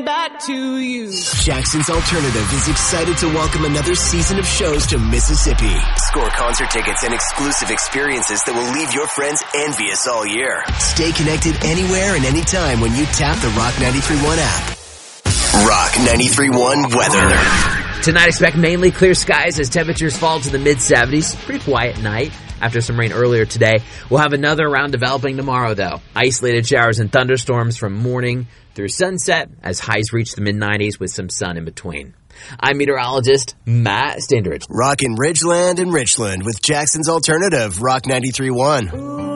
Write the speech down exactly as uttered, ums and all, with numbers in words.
back to you. Jackson's Alternative is excited to welcome another season of shows to Mississippi. Score concert tickets and exclusive experiences that will leave your friends envious all year. Stay connected anywhere and anytime when you tap the Rock ninety-three point one app. Rock ninety-three point one weather. Tonight, expect mainly clear skies as temperatures fall to the mid seventies. Pretty quiet night after some rain earlier today. We'll have another round developing tomorrow, though. Isolated showers and thunderstorms from morning through sunset as highs reach the mid nineties with some sun in between. I'm meteorologist Matt Standridge. Rockin' Ridgeland and Richland with Jackson's Alternative, Rock ninety-three point one.